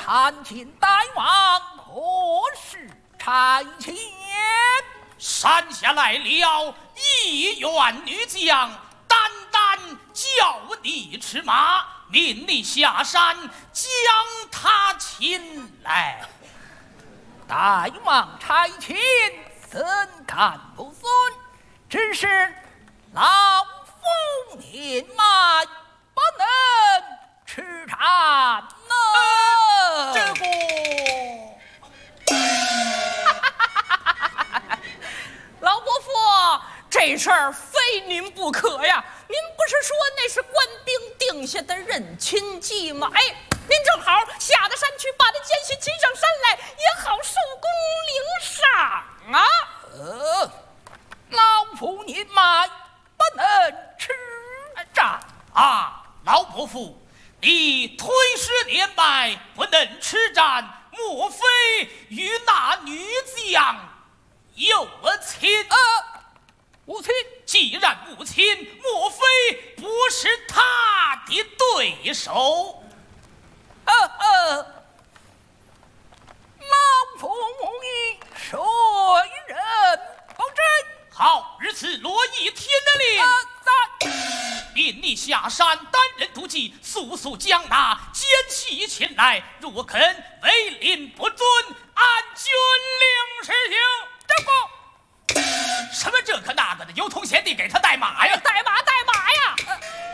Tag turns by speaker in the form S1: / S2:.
S1: 参见大王，何时差遣？
S2: 山下来了一员女将，单单叫你吃马，命你下山将他擒来。
S1: 大王差遣，怎敢不遵？只是老夫年迈，不能吃战呢。
S2: 这个。
S3: 老伯父，这事儿非您不可呀！您不是说那是官兵定下的认亲计吗？哎，您正好下得山去，把那奸细擒上山来，也好受功领赏啊！
S1: 老夫年迈，不能吃战
S2: 啊！老伯父，你推师年迈，不能吃战，莫非与那女将有亲？
S1: 无亲。
S2: 既然无亲，莫非不是他的对手？
S1: 老夫以谁人保证？
S2: 好，如此罗毅天的令，命你下山担任督骑，速速将那奸细擒来。若肯违令不遵，按军令实行。
S1: 这个
S2: 什么这个那个的，有同贤弟给他带马呀！
S3: 带马呀！